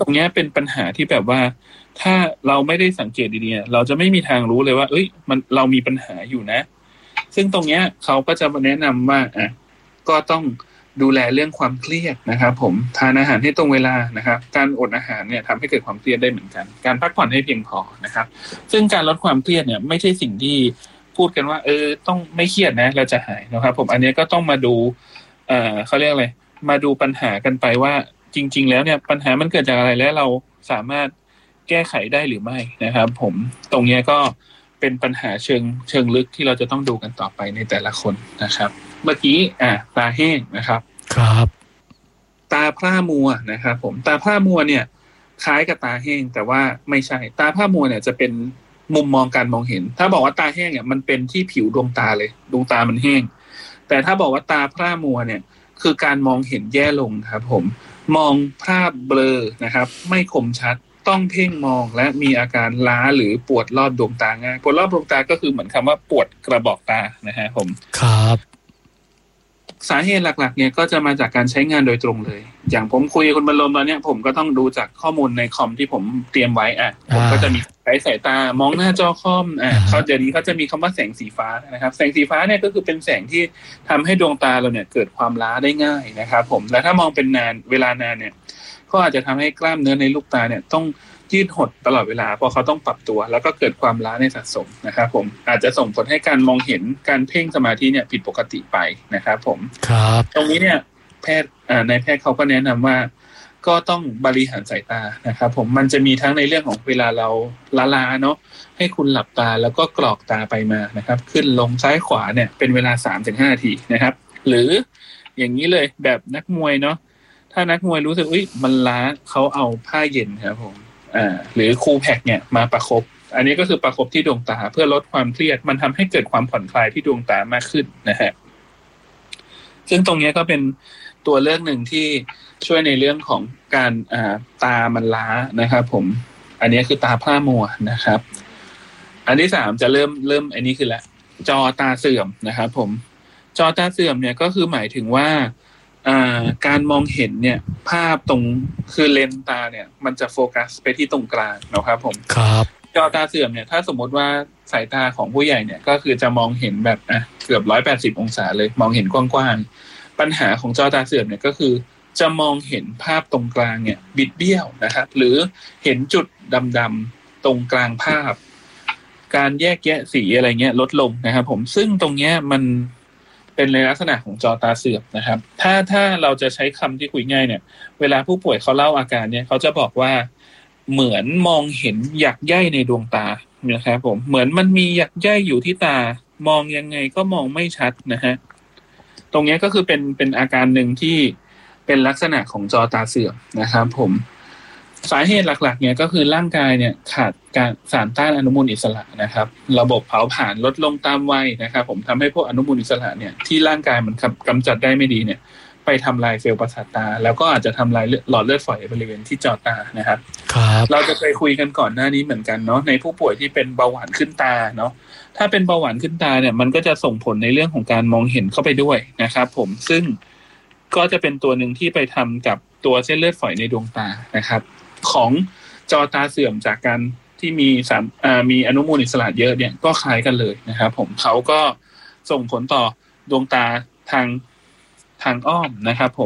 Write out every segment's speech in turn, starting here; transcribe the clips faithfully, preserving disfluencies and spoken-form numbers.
ตรงนี้เป็นปัญหาที่แบบว่าถ้าเราไม่ได้สังเกตดีๆเราจะไม่มีทางรู้เลยว่าเอ้ยมันเรามีปัญหาอยู่นะซึ่งตรงนี้เขาก็จะมาแนะนำว่าอ่ะก็ต้องดูแลเรื่องความเครียดนะครับผมทานอาหารให้ตรงเวลานะครับการอดอาหารเนี่ยทำให้เกิดความเครียดได้เหมือนกันการพักผ่อนให้เพียงพอนะครับซึ่งการลดความเครียดเนี่ยไม่ใช่สิ่งที่พูดกันว่าเออต้องไม่เครียดนะเราจะหายนะครับผมอันนี้ก็ต้องมาดูเอ่อเขาเรียกอะไรมาดูปัญหากันไปว่าจริงๆแล้วเนี่ยปัญหามันเกิดจากอะไรและเราสามารถแก้ไขได้หรือไม่นะครับผมตรงนี้ก็เป็นปัญหาเชิงเชิงลึกที่เราจะต้องดูกันต่อไปในแต่ละคนนะครับเมื่อกี้อ่ะตาแห้งนะครับครับตาพร่ามัวนะครับผมตาพร่ามัวเนี่ยคล้ายกับตาแห้งแต่ว่าไม่ใช่ตาพร่ามัวเนี่ยจะเป็นมุมมองการมองเห็นถ้าบอกว่าตาแห้งเนี่ยมันเป็นที่ผิวดวงตาเลยดวงตามันแห้งแต่ถ้าบอกว่าตาพร่ามัวเนี่ยคือการมองเห็นแย่ลงครับผมมองภาพเบลอนะครับไม่คมชัดต้องเพ่งมองและมีอาการล้าหรือปวดรอบดวงตาง่ายปวดรอบดวงตาก็คือเหมือนคำว่าปวดกระบอกตานะฮะผมครับสาเหตุหลักๆเนี่ยก็จะมาจากการใช้งานโดยตรงเลยอย่างผมคุยกับคุณบรรลมตอนนี้ผมก็ต้องดูจากข้อมูลในคอมที่ผมเตรียมไว้อ่ะผมก็จะมีใช้สายตามองหน้าจอคอมอ่ะเขาเดี๋ยวนี้เขาจะมีคำว่าแสงสีฟ้านะครับแสงสีฟ้าเนี่ยก็คือเป็นแสงที่ทำให้ดวงตาเราเนี่ยเกิดความล้าได้ง่ายนะครับผมและถ้ามองเป็นนานเวลานานเนี่ยก็อาจจะทำให้กล้ามเนื้อในลูกตาเนี่ยต้องยืดหดตลอดเวลาเพราะเขาต้องปรับตัวแล้วก็เกิดความล้าในสะสมนะครับผมอาจจะส่งผลให้การมองเห็นการเพ่งสมาธิเนี่ยผิดปกติไปนะครับผมครับตรงนี้เนี่ยแพทย์ในแพทย์เขาก็แนะนำว่าก็ต้องบริหารสายตานะครับผมมันจะมีทั้งในเรื่องของเวลาเราล้าๆเนาะให้คุณหลับตาแล้วก็กรอกตาไปมานะครับขึ้นลงซ้ายขวาเนี่ยเป็นเวลา สามถึงห้า นาทีนะครับหรืออย่างนี้เลยแบบนักมวยเนาะถ้านักมวยรู้สึกอุ๊ยมันล้าเขาเอาผ้าเย็นครับผมอ่าหรือคูแพ็กเนี่ยมาประคบอันนี้ก็คือประคบที่ดวงตาเพื่อลดความเครียดมันทำให้เกิดความผ่อนคลายที่ดวงตามากขึ้นนะฮะซึ่งตรงนี้ก็เป็นตัวเลือกหนึ่งที่ช่วยในเรื่องของการอ่าตามันล้านะครับผมอันนี้คือตาพร่ามัวนะครับอันที่สามจะเริ่มเริ่มอันนี้คือละจอตาเสื่อมนะครับผมจอตาเสื่อมเนี่ยก็คือหมายถึงว่าอ่าการมองเห็นเนี่ยภาพตรงคือเลนส์ตาเนี่ยมันจะโฟกัสไปที่ตรงกลางนะครับผมครับจอตาเสื่อมเนี่ยถ้าสมมติว่าสายตาของผู้ใหญ่เนี่ยก็คือจะมองเห็นแบบอ่ะเกือบหนึ่งร้อยแปดสิบองศาเลยมองเห็นกว้างๆปัญหาของจอตาเสื่อมเนี่ยก็คือจะมองเห็นภาพตรงกลางเนี่ยบิดเบี้ยวนะครับหรือเห็นจุดดำๆตรงกลางภาพการแยกแยะสีอะไรเงี้ยลดลงนะครับผมซึ่งตรงเนี้ยมันเป็นในลักษณะของจอตาเสื่อมนะครับถ้าถ้าเราจะใช้คำที่คุยง่ายเนี่ยเวลาผู้ป่วยเขาเล่าอาการเนี่ยเขาจะบอกว่าเหมือนมองเห็นหยักใยในดวงตานะครับผมเหมือนมันมีหยักใยอยู่ที่ตามองยังไงก็มองไม่ชัดนะฮะตรงนี้ก็คือเป็นเป็นอาการหนึ่งที่เป็นลักษณะของจอตาเสื่อมนะครับผมสาเหตุหลักๆเนี่ยก็คือร่างกายเนี่ยขาดการสารต้านอนุมูลอิสระนะครับระบบเผาผลาญลดลงตามวัยนะครับผมทำให้พวกอนุมูลอิสระเนี่ยที่ร่างกายมันกำจัดได้ไม่ดีเนี่ยไปทำลายเซลล์ประสาทตาแล้วก็อาจจะทำลายหลอดเลือดฝอยบริเวณที่จอตานะครับครับเราจะเคยคุยกันก่อนหน้านี้เหมือนกันเนาะในผู้ป่วยที่เป็นเบาหวานขึ้นตาเนาะถ้าเป็นเบาหวานขึ้นตาเนี่ยมันก็จะส่งผลในเรื่องของการมองเห็นเข้าไปด้วยนะครับผมซึ่งก็จะเป็นตัวหนึ่งที่ไปทำกับตัวเส้นเลือดฝอยในดวงตานะครับของจอตาเสื่อมจากการที่มีสารอ่ามีอนุมูลอิสระเยอะเนี่ยก็คล้ายกันเลยนะครับผมเขาก็ส่งผลต่อดวงตาทางทางอ้อมนะครับผม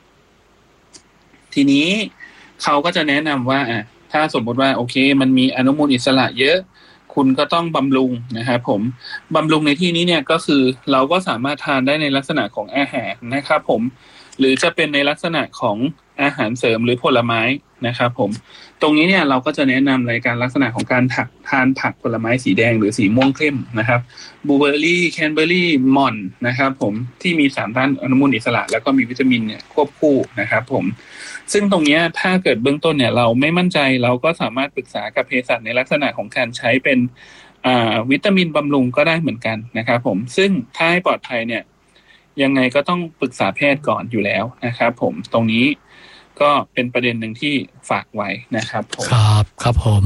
ทีนี้เขาก็จะแนะนำว่าอ่ะถ้าสมมติว่าโอเคมันมีอนุมูลอิสระเยอะคุณก็ต้องบำรุงนะครับผมบำรุงในที่นี้เนี่ยก็คือเราก็สามารถทานได้ในลักษณะของอาหารนะครับผมหรือจะเป็นในลักษณะของอาหารเสริมหรือผลไม้นะครับผมตรงนี้เนี่ยเราก็จะแนะนำรายการลักษณะของการถักทานผักผลไม้สีแดงหรือสีม่วงเข้มนะครับบลูเบอร์รี่แคนเบอร์รี่ม่อนนะครับผมที่มีสารต้านอนุมูลอิสระแล้วก็มีวิตามินเนี่ยควบคู่นะครับผมซึ่งตรงนี้ถ้าเกิดเบื้องต้นเนี่ยเราไม่มั่นใจเราก็สามารถปรึกษากับเภสัชในลักษณะของการใช้เป็นอ่าวิตามินบำรุงก็ได้เหมือนกันนะครับผมซึ่งถ้าให้ปลอดภัยเนี่ยยังไงก็ต้องปรึกษาแพทย์ก่อนอยู่แล้วนะครับผมตรงนี้ก็เป็นประเด็นหนึ่งที่ฝากไว้นะครับผมครับครับผม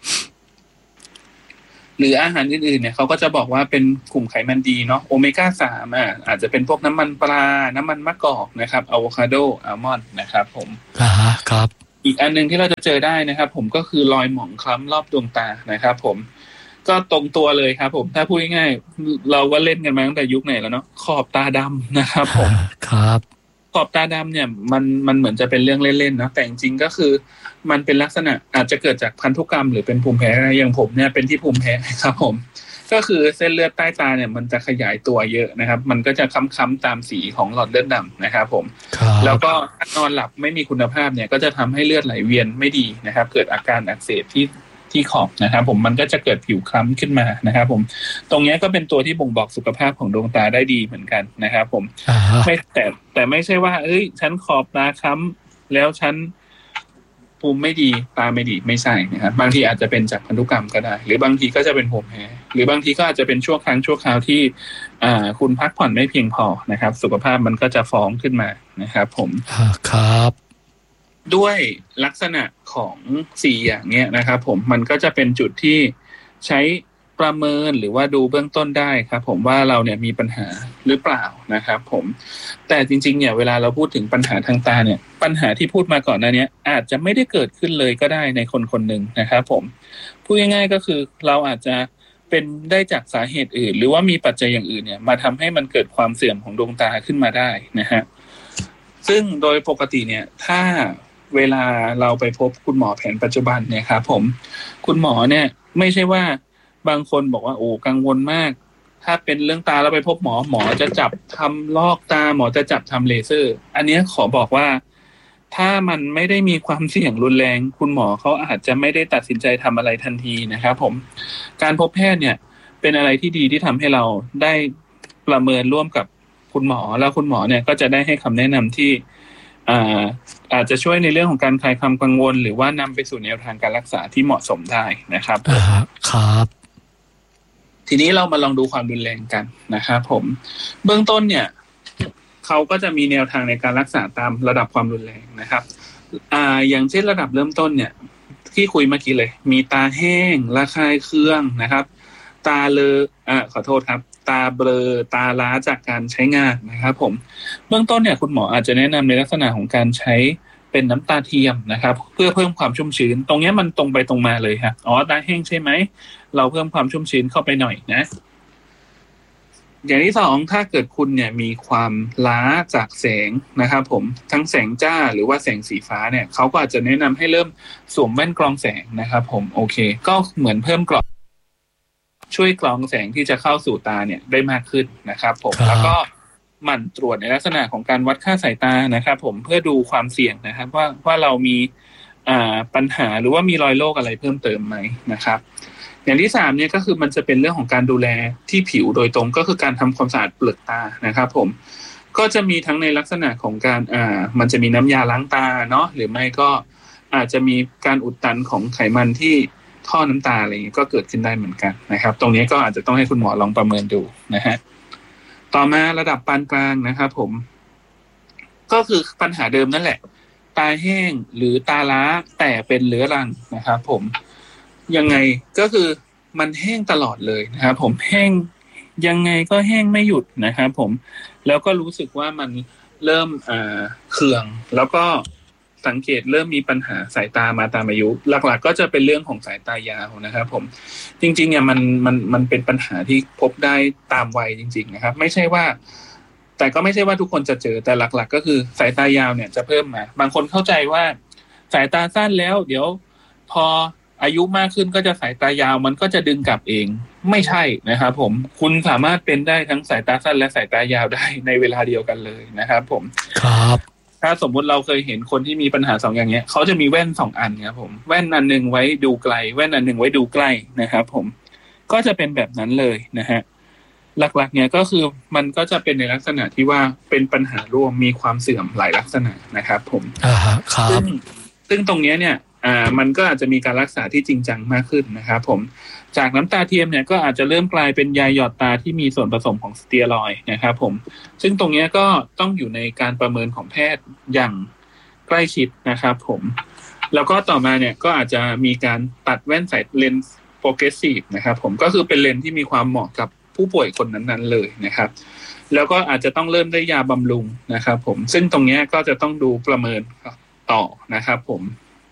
หรืออาหารอื่นๆเนี่ยเขาก็จะบอกว่าเป็นกลุ่มไขมันดีเนาะโอเมก้าสามอ่ะอาจจะเป็นพวกน้ำมันปลาน้ำมันมะกอกนะครับอะโวคาโดอัลมอนด์นะครับผมอ่าครับอีกอันนึงที่เราจะเจอได้นะครับผมก็คือรอยหมองคล้ำรอบดวงตานะครับผมก็ตรงตัวเลยครับผมถ้าพูดง่ายๆเราก็เล่นกันมาตั้งแต่ยุคไหนแล้วเนาะขอบตาดำนะครับผมครับขอบตาดำเนี่ยมันมันเหมือนจะเป็นเรื่องเล่นๆนะแต่จริงๆก็คือมันเป็นลักษณะอาจจะเกิดจากพันธุกรรมหรือเป็นภูมิแพ้อย่างผมเนี่ยเป็นที่ภูมิแพ้ครับผมก็คือเส้นเลือดใต้ตาเนี่ยมันจะขยายตัวเยอะนะครับมันก็จะค้ำๆตามสีของหลอดเลือดดำนะครับผมแล้วก็นอนหลับไม่มีคุณภาพเนี่ยก็จะทำให้เลือดไหลเวียนไม่ดีนะครับเกิดอาการอักเสบที่ที่ขอบนะครับผมมันก็จะเกิดผิวคล้ำขึ้นมานะครับผมตรงนี้ก็เป็นตัวที่บ่งบอกสุขภาพของดวงตาได้ดีเหมือนกันนะครับผมไม่แต่แต่ไม่ใช่ว่าเอ้ยฉันขอบตาคล้ำแล้วฉันภูมิไม่ดีตาไม่ดีไม่ใช่นะครับบางทีอาจจะเป็นจากพันธุกรรมก็ได้หรือบางทีก็จะเป็นภูมิแพ้หรือบางทีก็อาจจะเป็นชั่วครั้งชั่วคราวที่อ่าคุณพักผ่อนไม่เพียงพอนะครับสุขภาพมันก็จะฟ้องขึ้นมานะครับผมครับด้วยลักษณะของสี่อย่างเนี้ยนะครับผมมันก็จะเป็นจุดที่ใช้ประเมินหรือว่าดูเบื้องต้นได้ครับผมว่าเราเนี่ยมีปัญหาหรือเปล่านะครับผมแต่จริงๆเนี่ยเวลาเราพูดถึงปัญหาทางตาเนี่ยปัญหาที่พูดมาก่อนหน้านี้อาจจะไม่ได้เกิดขึ้นเลยก็ได้ในคนคนหนึ่งนะครับผมพูดง่ายๆก็คือเราอาจจะเป็นได้จากสาเหตุอื่นหรือว่ามีปัจจัยอย่างอื่นเนี่ยมาทำให้มันเกิดความเสื่อมของดวงตาขึ้นมาได้นะฮะซึ่งโดยปกติเนี่ยถ้าเวลาเราไปพบคุณหมอแผนปัจจุบันเนี่ยครับผมคุณหมอเนี่ยไม่ใช่ว่าบางคนบอกว่าโอ้กังวลมากถ้าเป็นเรื่องตาแล้วไปพบหมอหมอจะจับทำลอกตาหมอจะจับทำเลเซอร์อันนี้ขอบอกว่าถ้ามันไม่ได้มีความเสี่ยงรุนแรงคุณหมอเขาอาจจะไม่ได้ตัดสินใจทำอะไรทันทีนะครับผมการพบแพทย์เนี่ยเป็นอะไรที่ดีที่ทำให้เราได้ประเมินร่วมกับคุณหมอแล้วคุณหมอเนี่ยก็จะได้ให้คำแนะนำที่อ่าอาจจะช่วยในเรื่องของการคลายความกังวลหรือว่านำไปสู่แนวทางการรักษาที่เหมาะสมได้นะครับครับทีนี้เรามาลองดูความรุนแรงกันนะครับผมเบื้องต้นเนี่ยเขาก็จะมีแนวทางในการรักษาตามระดับความรุนแรงนะครับอ่าอย่างเช่นระดับเริ่มต้นเนี่ยที่คุยเมื่อกี้เลยมีตาแห้งระคายเคืองนะครับตาเลอะอ่าขอโทษครับตาเบลอตาล้าจากการใช้งานนะครับผมเบื้องต้นเนี่ยคุณหมออาจจะแนะนำในลักษณะของการใช้เป็นน้ำตาเทียมนะครับเพื่อเพิ่มความชุ่มชื้นตรงนี้มันตรงไปตรงมาเลยครับอ๋อตาแห้งใช่ไหมเราเพิ่มความชุ่มชื้นเข้าไปหน่อยนะอย่างที่สองถ้าเกิดคุณเนี่ยมีความล้าจากแสงนะครับผมทั้งแสงจ้าหรือว่าแสงสีฟ้าเนี่ยเขาก็อาจจะแนะนำให้เริ่มสวมแว่นกรองแสงนะครับผมโอเคก็เหมือนเพิ่มกรอบช่วยกรองแสงที่จะเข้าสู่ตาเนี่ยได้มากขึ้นนะครับผมแล้วก็หมั่นตรวจในลักษณะของการวัดค่าสายตานะครับผมเพื่อดูความเสี่ยงนะครับว่าว่าเรามีอ่าปัญหาหรือว่ามีรอยโรคอะไรเพิ่มเติมไหมนะครับอย่างที่สามเนี่ยก็คือมันจะเป็นเรื่องของการดูแลที่ผิวโดยตรงก็คือการทำความสะอาดเปลือกตานะครับผมก็จะมีทั้งในลักษณะของการอ่ามันจะมีน้ำยาล้างตาเนาะหรือไม่ก็อาจจะมีการอุดตันของไขมันที่ท่อน้ำตาอะไรอย่างนี้ก็เกิดขึ้นได้เหมือนกันนะครับตรงนี้ก็อาจจะต้องให้คุณหมอลองประเมินดูนะฮะต่อมาระดับปานกลางนะครับผมก็คือปัญหาเดิมนั่นแหละตาแห้งหรือตาล้าแต่เป็นเรื้อรังนะครับผมยังไงก็คือมันแห้งตลอดเลยนะครับผมแห้งยังไงก็แห้งไม่หยุดนะครับผมแล้วก็รู้สึกว่ามันเริ่มอ่าเคืองแล้วก็สังเกตเริ่มมีปัญหาสายตามาตามอายุหลักๆก็จะเป็นเรื่องของสายตายาวนะครับผมจริงๆเนี่ยมันมันมันเป็นปัญหาที่พบได้ตามวัยจริงๆนะครับไม่ใช่ว่าแต่ก็ไม่ใช่ว่าทุกคนจะเจอแต่หลักๆก็คือสายตายาวเนี่ยจะเพิ่มมาบางคนเข้าใจว่าสายตาสั้นแล้วเดี๋ยวพออายุมากขึ้นก็จะสายตายาวมันก็จะดึงกลับเองไม่ใช่นะครับผมคุณสามารถเป็นได้ทั้งสายตาสั้นและสายตายาวได้ในเวลาเดียวกันเลยนะครับผมครับถ้าสมมุติเราเคยเห็นคนที่มีปัญหาสองอย่างเงี้ยเขาจะมีแว่นสองอันครับผมแว่นอันนึงไว้ดูไกลแว่นอันนึงไว้ดูใกล้นะครับผมก็จะเป็นแบบนั้นเลยนะฮะหลักๆเนี่ยก็คือมันก็จะเป็นในลักษณะที่ว่าเป็นปัญหาร่วมมีความเสื่อมหลายลักษณะนะครับผมอ่าครับซึ่งซึ่งตรงนี้เนี่ยอ่ามันก็อาจจะมีการรักษาที่จริงจังมากขึ้นนะครับผมจากน้ำตาเทียมเนี่ยก็อาจจะเริ่มกลายเป็นยาหยอดตาที่มีส่วนผสมของสเตียรอยด์นะครับผมซึ่งตรงนี้ก็ต้องอยู่ในการประเมินของแพทย์อย่างใกล้ชิดนะครับผมแล้วก็ต่อมาเนี่ยก็อาจจะมีการตัดแว่นใส่เลนส์โปรเกรสซีฟนะครับผมก็คือเป็นเลนส์ที่มีความเหมาะกับผู้ป่วยคนนั้นๆเลยนะครับแล้วก็อาจจะต้องเริ่มได้ยาบำรุงนะครับผมซึ่งตรงนี้ก็จะต้องดูประเมินต่อนะครับผม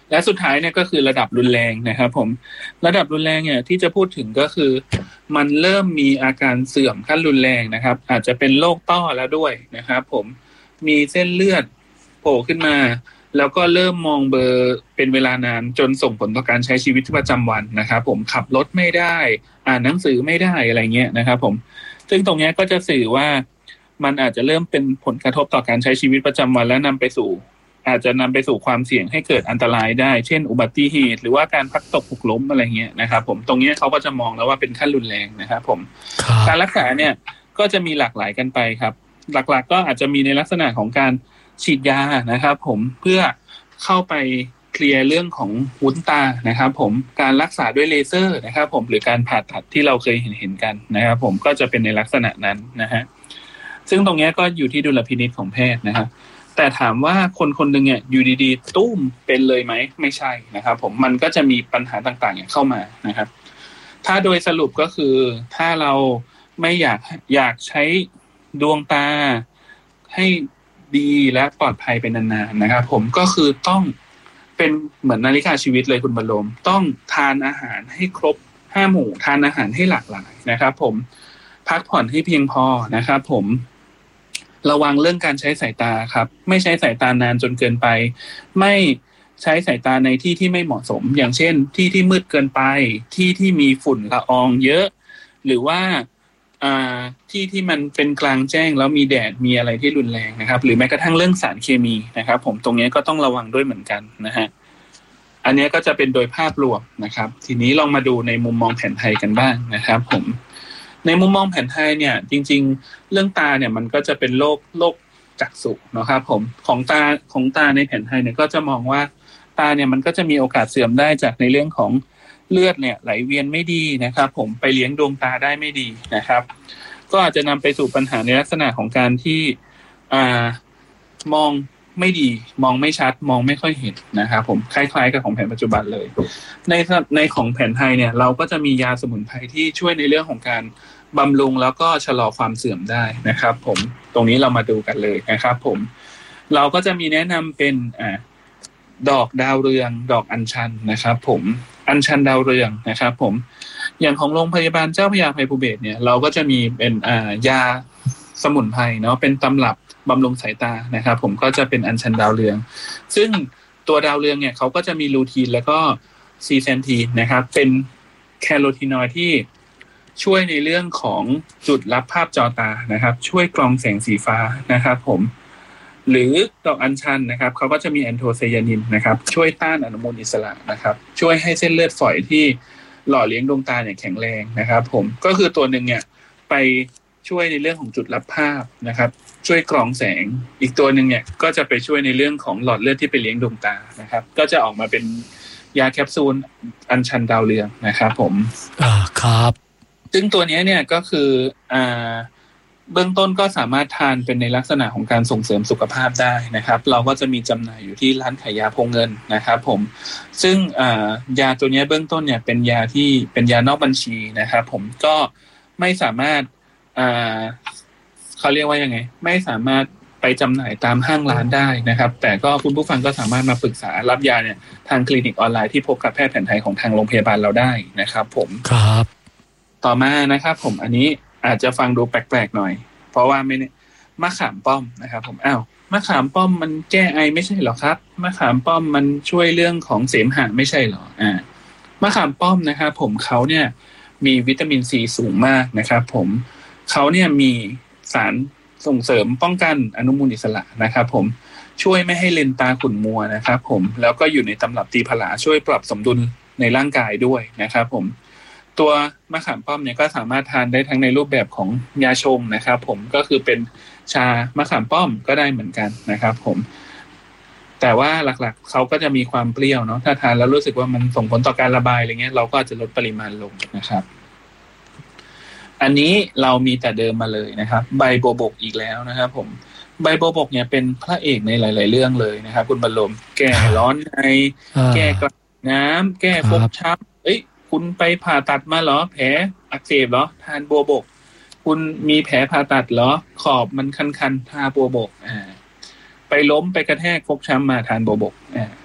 และสุดท้ายเนี่ยก็คือระดับรุนแรงนะครับผมระดับรุนแรงเนี่ยที่จะพูดถึงก็คือมันเริ่มมีอาการเสื่อมขั้นรุนแรงนะครับอาจจะเป็นโรคต้อแล้วด้วยนะครับผมมีเส้นเลือดโผล่ขึ้นมาแล้วก็เริ่มมองเบลอเป็นเวลานานจนส่งผลต่อการใช้ชีวิตประจำวันนะครับผมขับรถไม่ได้อ่านหนังสือไม่ได้อะไรเงี้ยนะครับผมซึ่งตรงนี้ก็จะสื่อว่ามันอาจจะเริ่มเป็นผลกระทบต่อการใช้ชีวิตประจำวันและนำไปสู่อาจจะนำไปสู่ความเสี่ยงให้เกิดอันตรายได้เช่นอุบัติเหตุหรือว่าการพลัดตกหกล้มอะไรเงี้ยนะครับผมตรงนี้เขาก็จะมองแล้วว่าเป็นขั้นรุนแรงนะครับผมการรักษาเนี่ยก็จะมีหลากหลายกันไปครับหลักๆก็อาจจะมีในลักษณะของการฉีดยานะครับผมเพื่อเข้าไปเคลียร์เรื่องของวุ้นตานะครับผมการรักษาด้วยเลเซอร์นะครับผมหรือการผ่าตัดที่เราเคยเห็นเห็นกันนะครับผมก็จะเป็นในลักษณะนั้นนะฮะซึ่งตรงนี้ก็อยู่ที่ดุลพินิจของแพทย์นะครับแต่ถามว่าคนคนหนึ่งเนี่ยอยู่ดีๆตุ้มเป็นเลยไหมไม่ใช่นะครับผมมันก็จะมีปัญหาต่างๆเนี่ยเข้ามานะครับถ้าโดยสรุปก็คือถ้าเราไม่อยากอยากใช้ดวงตาให้ดีและปลอดภัยเป็นนานๆนะครับผมก็คือต้องเป็นเหมือนนาฬิกาชีวิตเลยคุณบรมต้องทานอาหารให้ครบห้าหมู่ทานอาหารให้หลากหลายนะครับผมพักผ่อนให้เพียงพอนะครับผมระวังเรื่องการใช้สายตาครับไม่ใช้สายตานานจนเกินไปไม่ใช้สายตาในที่ที่ไม่เหมาะสมอย่างเช่นที่ที่มืดเกินไปที่ที่มีฝุ่นละอองเยอะหรือว่าอ่าที่ที่มันเป็นกลางแจ้งแล้วมีแดดมีอะไรที่รุนแรงนะครับหรือแม้กระทั่งเรื่องสารเคมีนะครับผมตรงนี้ก็ต้องระวังด้วยเหมือนกันนะฮะอันนี้ก็จะเป็นโดยภาพรวมนะครับทีนี้ลองมาดูในมุมมองแผนไทยกันบ้างนะครับผมในมุมมองแผนไทยเนี่ยจริงๆเรื่องตาเนี่ยมันก็จะเป็นโรคโรคจักษุนะครับผมของตาของตาในแผนไทยเนี่ยก็จะมองว่าตาเนี่ยมันก็จะมีโอกาสเสื่อมได้จากในเรื่องของเลือดเนี่ยไหลเวียนไม่ดีนะครับผมไปเลี้ยงดวงตาได้ไม่ดีนะครับก็อาจจะนำไปสู่ปัญหาในลักษณะของการที่อ่ามองไม่ดีมองไม่ชัดมองไม่ค่อยเห็นนะครับผมคล้ายๆกับของแผนปัจจุบันเลยในในของแผนไทยเนี่ยเราก็จะมียาสมุนไพรที่ช่วยในเรื่องของการบำรุงแล้วก็ชะลอความเสื่อมได้นะครับผมตรงนี้เรามาดูกันเลยนะครับผมเราก็จะมีแนะนำเป็นอ่าดอกดาวเรืองดอกอัญชันนะครับผมอัญชันดาวเรืองนะครับผมอย่างของโรงพยาบาลเจ้าพระยาอภัยภูเบศรเนี่ยเราก็จะมีเป็นอ่ายาสมุนไพรเนาะเป็นตำรับบำรุงสายตานะครับผมก็จะเป็นอัญชันดาวเรืองซึ่งตัวดาวเรืองเนี่ยเขาก็จะมีลูทีนแล้วก็ซีแซนทีนนะครับเป็นแคโรทีนอยด์ที่ช่วยในเรื่องของจุดรับภาพจอตานะครับช่วยกรองแสงสีฟ้านะครับผมหรือดอกอัญชันนะครับเขาก็จะมีแอนโทไซยานินนะครับช่วยต้านอนุมูลอิสระนะครับช่วยให้เส้นเลือดฝอยที่หล่อเลี้ยงดวงตาเนี่ยแข็งแรงนะครับผมก็คือตัวหนึ่งเนี่ยไปช่วยในเรื่องของจุดรับภาพนะครับช่วยกรองแสงอีกตัวหนึ่งเนี่ยก็จะไปช่วยในเรื่องของหลอดเลือดที่ไปเลี้ยงดวงตานะครับก็จะออกมาเป็นยาแคปซูลอัญชันดาวเรืองนะครับผมอ่าครับซึ่งตัวนี้เนี่ยก็คืออ่าเบื้องต้นก็สามารถทานเป็นในลักษณะของการส่งเสริมสุขภาพได้นะครับเราก็จะมีจำหน่ายอยู่ที่ร้านขายยาพงเงินนะครับผมซึ่งอ่ายาตัวนี้เบื้องต้นเนี่ยเป็นยาที่เป็นยานอกบัญชีนะครับผมก็ไม่สามารถอ่าเขาเรียกว่ายังไงไม่สามารถไปจำหน่ายตามห้างร้านได้นะครับแต่ก็คุณผู้ฟังก็สามารถมาปรึกษารับยาเนี่ยทางคลินิกออนไลน์ที่พบกับแพทย์แผนไทยของทางโรงพยาบาลเราได้นะครับผมครับต่อมานะครับผมอันนี้อาจจะฟังดูแปลกๆหน่อยเพราะว่าไม่เนี่ยมะขามป้อมนะครับผมอ้าวมะขามป้อมมันแก้ไอไม่ใช่หรอครับมะขามป้อมมันช่วยเรื่องของเสมหะไม่ใช่หรออ่ามะขามป้อมนะครับผมเขาเนี่ยมีวิตามินซีสูงมากนะครับผมเขาเนี่ยมีสารส่งเสริมป้องกันอนุมูลอิสระนะครับผมช่วยไม่ให้เลนตาขุ่นมัวนะครับผมแล้วก็อยู่ในตำรับตีผลาช่วยปรับสมดุลในร่างกายด้วยนะครับผมตัวมะขามป้อมเนี่ยก็สามารถทานได้ทั้งในรูปแบบของยาชงนะครับผมก็คือเป็นชามะขามป้อมก็ได้เหมือนกันนะครับผมแต่ว่าหลักๆเขาก็จะมีความเปรี้ยวเนาะถ้าทานแล้วรู้สึกว่ามันส่งผลต่อการระบายอะไรเงี้ยเราก็อาจจะลดปริมาณลงนะครับอันนี้เรามีแต่เดิมมาเลยนะครับใบโบวบกอีกแล้วนะครับผมใบโบวบกเนี่ยเป็นพระเอกในหลายๆเรื่องเลยนะครับคุณบรรลมแก้ร้อนในแก้กระน้ำแก้ฟกช้ำเอ้ยคุณไปผ่าตัดมาเหรอแผลอักเสบเหรอทานบัวบกคุณมีแผลผ่าตัดเหรอขอบมันคันๆทาบัวบกอ่าไปล้มไปกระแทกฟกช้ำมาทานบัวบกอ่า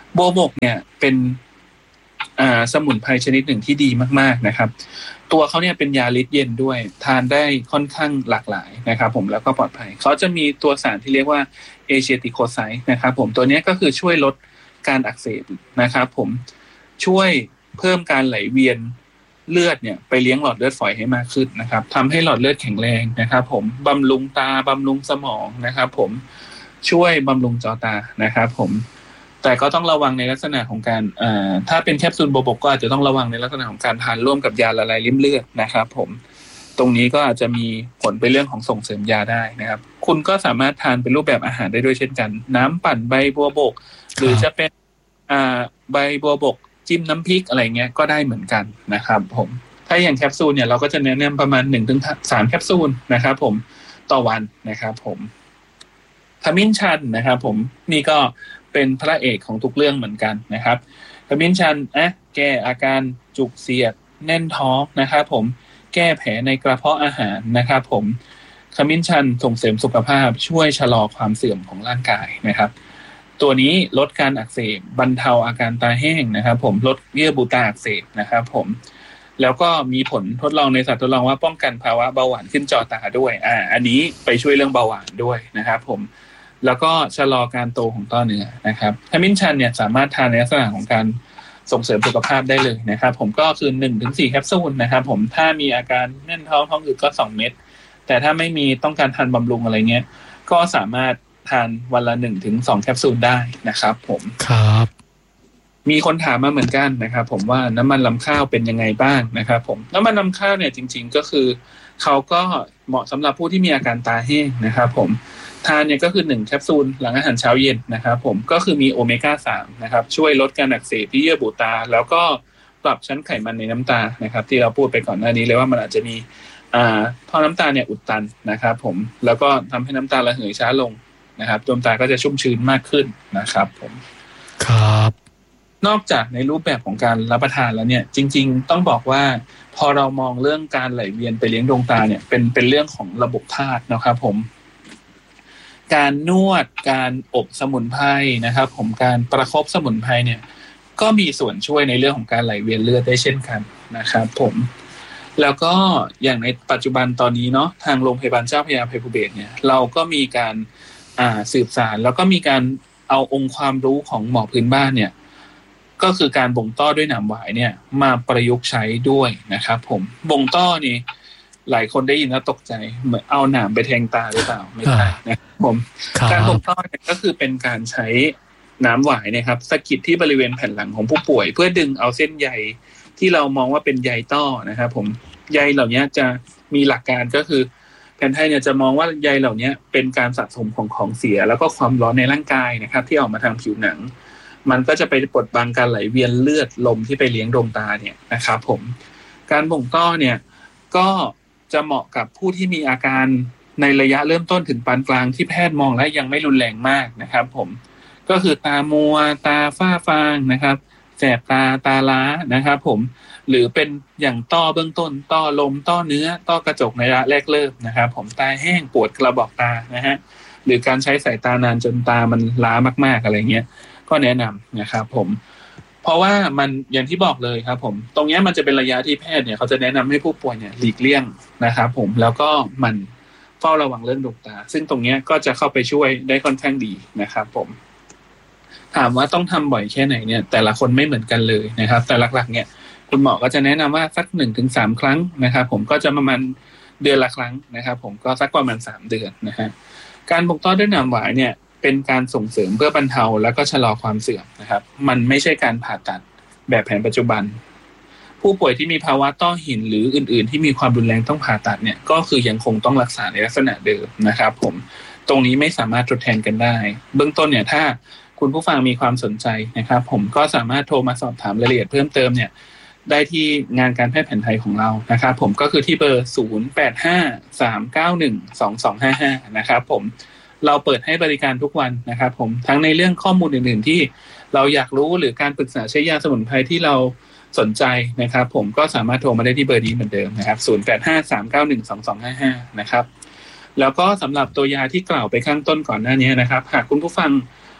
โบวบกเนี่ยเป็นอ่าสมุนไพรชนิดหนึ่งที่ดีมากๆนะครับตัวเขาเนี่ยเป็นยาฤทธิ์เย็นด้วยทานได้ค่อนข้างหลากหลายนะครับผมแล้วก็ปลอดภัยเขาจะมีตัวสารที่เรียกว่าเอเชียติโคไซต์นะครับผมตัวนี้ก็คือช่วยลดการอักเสบนะครับผมช่วยเพิ่มการไหลเวียนเลือดเนี่ยไปเลี้ยงหลอดเลือดฝอยให้มากขึ้นนะครับทำให้หลอดเลือดแข็งแรงนะครับผมบำรุงตาบำรุงสมองนะครับผมช่วยบำรุงจอตานะครับผมแต่ก็ต้องระวังในลักษณะของการอ่าถ้าเป็นแคปซูลโบวบกก็อาจจะต้องระวังในลักษณะของการทานร่วมกับยาละลายริ่มเลือดนะครับผมตรงนี้ก็อาจจะมีผลไปเรื่องของส่งเสริมยาได้นะครับคุณก็สามารถทานเป็นรูปแบบอาหารได้ด้วยเช่นกันน้ำปั่นใบบัวบกหรือจะเป็นอ่าใบบัวบกจิ้มน้ำพริกอะไรเงี้ยก็ได้เหมือนกันนะครับผมถ้าอย่างแคปซูลเนี่ยเราก็จะแนะนำประมาณ หนึ่งถึงสาม แคปซูลนะครับผมต่อวันนะครับผมขมิ้นชันนะครับผมนี่ก็เป็นพระเอกของทุกเรื่องเหมือนกันนะครับขมิ้นชันอ่ะแก้อาการจุกเสียดแน่นท้องนะครับผมแก้แผลในกระเพาะอาหารนะครับผมขมิ้นชันส่งเสริมสุขภาพช่วยชะลอความเสื่อมของร่างกายนะครับตัวนี้ลดการอักเสบบรรเทาอาการตาแห้งนะครับผมลดเยื่อบุตาอักเสบนะครับผมแล้วก็มีผลทดลองในสัตว์ทดลองว่าป้องกันภาวะเบาหวานขึ้นจอตาด้วยอ่าอันนี้ไปช่วยเรื่องเบาหวานด้วยนะครับผมแล้วก็ชะลอการโตของต้อเนื้อนะครับขมิ้นชันเนี่ยสามารถทานในลักษณะของการส่งเสริมสุขภาพได้เลยนะครับผมก็คือ หนึ่งถึงสี่ แคปซูลนะครับผมถ้ามีอาการแน่นท้องท้องอืดก็สองเม็ดแต่ถ้าไม่มีต้องการทานบำรุงอะไรเงี้ยก็สามารถทานวันละ หนึ่งถึงสอง แคปซูลได้นะครับผมครับมีคนถามมาเหมือนกันนะครับผมว่าน้ำมันลำข้าวเป็นยังไงบ้างนะครับผมน้ำมันลำข้าวเนี่ยจริงๆก็คือเขาก็เหมาะสำหรับผู้ที่มีอาการตาแห้งนะครับผมทานเนี่ยก็คือหนึ่งแคปซูลหลังอาหารเช้าเย็นนะครับผมก็คือมีโอเมก้าสามนะครับช่วยลดการอักเสบที่เยื่อบุตาแล้วก็ปรับชั้นไขมันในน้ำตานะครับที่เราพูดไปก่อนหน้านี้เลยว่ามันอาจจะมีอ่าท่อน้ำตาเนี่ยอุดตันนะครับผมแล้วก็ทำให้น้ำตาระเหยช้าลงนะครับดวงตาก็จะชุ่มชื้นมากขึ้นนะครับผมครับนอกจากในรูปแบบของการรับประทานแล้วเนี่ยจริงๆต้องบอกว่าพอเรามองเรื่องการไหลเวียนไปเลี้ยงดวงตาเนี่ยเป็นเป็นเรื่องของระบบธาตุนะครับผมการนวดการอบสมุนไพรนะครับผมการประคบสมุนไพรเนี่ยก็มีส่วนช่วยในเรื่องของการไหลเวียนเลือดได้เช่นกันนะครับผมแล้วก็อย่างในปัจจุบันตอนนี้เนาะทางโรงพยาบาลเจ้าพระยาอภัยภูเบศรเนี่ยเราก็มีการอ่าสืบสานแล้วก็มีการเอาองค์ความรู้ของหมอพื้นบ้านเนี่ยก็คือการบ่งต้อด้วยหนามหวายเนี่ยมาประยุกต์ใช้ด้วยนะครับผมบ่งต้อนี่หลายคนได้ยินแล้วตกใจเหมือนเอาหนามไปแทงตาหรือเปล่าไม่ใช่นะครับผมการบ่งต้อเนี่ยก็คือเป็นการใช้น้ำหวายนะครับสะกิดที่บริเวณแผ่นหลังของผู้ป่วยเพื่อดึงเอาเส้นใยที่เรามองว่าเป็นใยต้อนะครับผมใยเหล่านี้จะมีหลักการก็คือแผนไทยเนี่ยจะมองว่าใยเหล่านี้เป็นการสะสมของของเสียแล้วก็ความร้อนในร่างกายนะครับที่ออกมาทางผิวหนังมันก็จะไปปลดบังการไหลเวียนเลือดลมที่ไปเลี้ยงดวงตาเนี่ยนะครับผมการบ่งต้อเนี่ยก็จะเหมาะกับผู้ที่มีอาการในระยะเริ่มต้นถึงปานกลางที่แพทย์มองและยังไม่รุนแรงมากนะครับผมก็คือตามัวตาฝ้าฟางนะครับแสบตาตาล้านะครับผมหรือเป็นอย่างต้อเบื้องต้นต้อลมต้อเนื้อต้อกระจกในระยะแรกเริ่มนะครับผมตาแห้งปวดกระบอกตานะฮะหรือการใช้สายตานานจนตามันล้ามากๆอะไรเงี้ยก็แนะนำนะครับผมเพราะว่ามันอย่างที่บอกเลยครับผมตรงนี้มันจะเป็นระยะที่แพทย์เนี่ยเขาจะแนะนำให้ผู้ป่วยเนี่ยหลีกเลี่ยงนะครับผมแล้วก็มันเฝ้าระวังเรื่องดวงตาซึ่งตรงนี้ก็จะเข้าไปช่วยได้ค่อนข้างดีนะครับผมถามว่าต้องทำบ่อยแค่ไหนเนี่ยแต่ละคนไม่เหมือนกันเลยนะครับแต่หลักๆเนี่ยคุณหมอก็จะแนะนำว่าสัก หนึ่งถึงสาม ครั้งนะครับผมก็จะประมาณเดือนละครั้งนะครับผมก็สักประมาณสามเดือนนะฮะการบ่งต้อด้วยหนามหวายเนี่ยเป็นการส่งเสริมเพื่อบรรเทาแล้วก็ชะลอความเสื่อมนะครับมันไม่ใช่การผ่าตัดแบบแผนปัจจุบันผู้ป่วยที่มีภาวะต้อหินหรืออื่นๆที่มีความรุนแรงต้องผ่าตัดเนี่ยก็คือยังคงต้องรักษาในลักษณะเดิมนะครับผมตรงนี้ไม่สามารถทดแทนกันได้เบื้องต้นเนี่ยถ้าคุณผู้ฟังมีความสนใจนะครับผมก็สามารถโทรมาสอบถามรายละเอียดเพิ่มเติมเนี่ยได้ที่งานการแพทย์แผนไทยของเรานะครับผมก็คือที่เบอร์ศูนย์ แปด ห้า สาม เก้า หนึ่ง สอง สอง ห้า ห้านะครับผมเราเปิดให้บริการทุกวันนะครับผมทั้งในเรื่องข้อมูลอื่นๆที่เราอยากรู้หรือการปรึกษาใช้ยาสมุนไพรที่เราสนใจนะครับผมก็สามารถโทรมาได้ที่เบอร์นี้เหมือนเดิมนะครับศูนย์ แปด ห้า สาม เก้า หนึ่ง สอง สอง ห้า ห้านะครับแล้วก็สำหรับตัวยาที่กล่าวไปข้างต้นก่อนหน้านี้นะครับหากคุณผู้ฟัง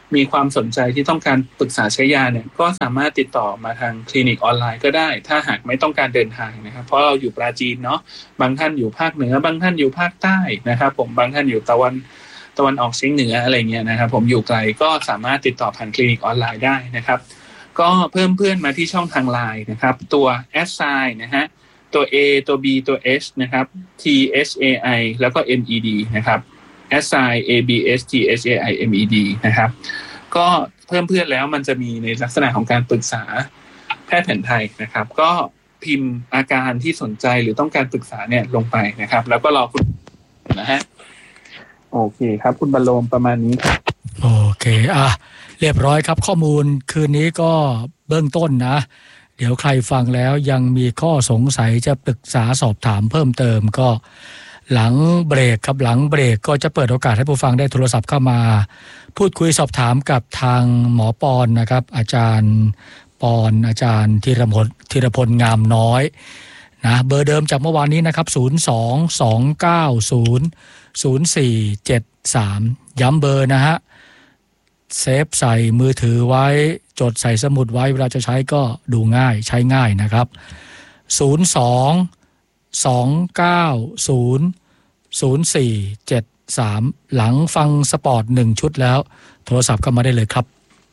มีความสนใจที่ต้องการปรึกษาใช้ยาเนี่ยก็สามารถติดต่อมาทางคลินิกออนไลน์ก็ได้ถ้าหากไม่ต้องการเดินทางนะครับเพราะเราอยู่ปราจีนเนาะบางท่านอยู่ภาคเหนือบางท่านอยู่ภาคใต้นะครับผมบางท่านอยู่ตะวันตะวันออกเฉียงเหนืออะไรเงี้ยนะครับผมอยู่ไกลก็สามารถติดต่อผ่านคลินิกออนไลน์ได้นะครับก็เพิ่มเพื่อนมาที่ช่องทาง ไลน์ นะครับตัว แอท ไซน์ นะฮะตัว A ตัว B ตัว H นะครับ T H A I แล้วก็ M E D นะครับ แอท ไซน์ A B S T H A I M E D นะครับก็เพิ่มเพื่อนแล้วมันจะมีในลักษณะของการปรึกษาแพทย์แผนไทยนะครับก็พิมพ์อาการที่สนใจหรือต้องการปรึกษาเนี่ยลงไปนะครับแล้วก็รอคุณนะฮะโอเคครับคุณบรรโลมประมาณนี้โอเคอ่ะเรียบร้อยครับข้อมูลคืนนี้ก็เบื้องต้นนะเดี๋ยวใครฟังแล้วยังมีข้อสงสัยจะปรึกษาสอบถามเพิ่มเติมก็หลังเบรกครับหลังเบรกก็จะเปิดโอกาสให้ผู้ฟังได้โทรศัพท์เข้ามาพูดคุยสอบถามกับทางหมอปอนนะครับอาจารย์ปอนอาจารย์ธีรพลธีรพลงามน้อยนะเบอร์เดิมจากเมื่อวานนี้นะครับศูนย์ สอง สอง เก้า ศูนย์ ศูนย์ สี่ เจ็ด สามย้ำเบอร์นะฮะเซฟใส่มือถือไว้จดใส่สมุดไว้เวลาจะใช้ก็ดูง่ายใช้ง่ายนะครับศูนย์ สอง สอง เก้า ศูนย์ ศูนย์ สี่ เจ็ด สามหลังฟังสปอร์ตหนึ่งชุดแล้วโทรศัพท์เข้ามาได้เลยครับ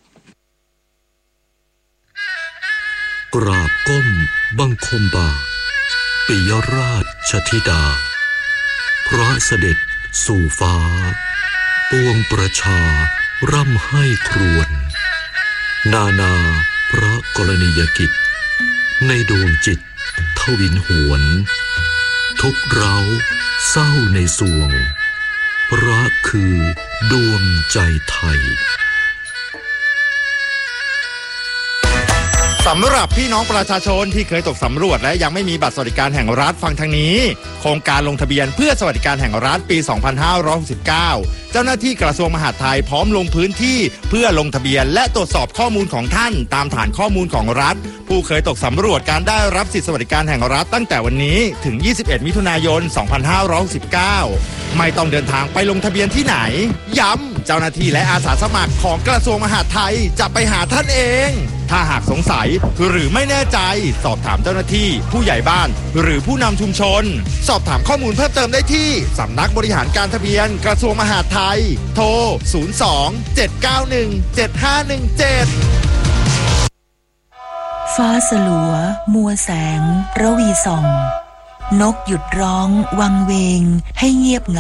กราบก้มบังคมบาปิยราชธิดาพระเสด็จสู่ฟ้าปวงประชาร่ำให้ครวญนานาพระกรณียกิจในดวงจิตทวินหวนทุกเร้าเศร้าในสวงพระคือดวงใจไทยสำหรับพี่น้องประชาชนที่เคยตกสำรวจและยังไม่มีบัตรสวัสดิการแห่งรัฐฟังทางนี้โครงการลงทะเบียนเพื่อสวัสดิการแห่งรัฐปี สองพันห้าร้อยหกสิบเก้า เจ้าหน้าที่กระทรวงมหาดไทยพร้อมลงพื้นที่เพื่อลงทะเบียนและตรวจสอบข้อมูลของท่านตามฐานข้อมูลของรัฐผู้เคยตกสำรวจการได้รับสิทธิสวัสดิการแห่งรัฐตั้งแต่วันนี้ถึงยี่สิบเอ็ดมิถุนายนสองพันห้าร้อยหกสิบเก้าไม่ต้องเดินทางไปลงทะเบียนที่ไหนย้ำเจ้าหน้าที่และอาสาสมัครของกระทรวงมหาดไทยจะไปหาท่านเองถ้าหากสงสัยหรือไม่แน่ใจสอบถามเจ้าหน้าที่ผู้ใหญ่บ้านหรือผู้นำชุมชนสอบถามข้อมูลเพิ่มเติมได้ที่สำนักบริหารการทะเบียนกระทรวงมหาดไทยโทรศูนย์ สอง เจ็ด เก้า หนึ่ง เจ็ด ห้า หนึ่ง เจ็ดฟ้าสลัวมัวแสงระวีส่องนกหยุดร้องวังเวงให้เงียบเหงา